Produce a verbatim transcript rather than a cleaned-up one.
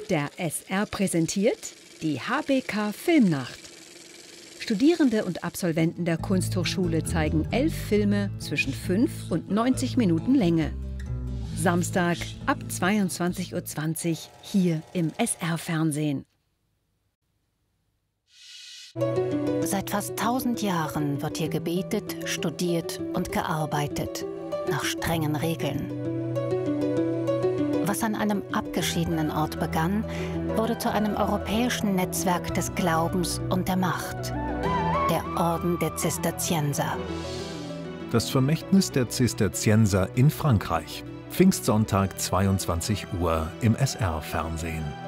Der S R präsentiert die H B K Filmnacht. Studierende und Absolventen der Kunsthochschule zeigen elf Filme zwischen fünf und neunzig Minuten Länge. Samstag ab zweiundzwanzig Uhr zwanzig hier im S R-Fernsehen. Seit fast tausend Jahren wird hier gebetet, studiert und gearbeitet, nach strengen Regeln. Was an einem abgeschiedenen Ort begann, wurde zu einem europäischen Netzwerk des Glaubens und der Macht. Der Orden der Zisterzienser. Das Vermächtnis der Zisterzienser in Frankreich. Pfingstsonntag, zweiundzwanzig Uhr im S R-Fernsehen.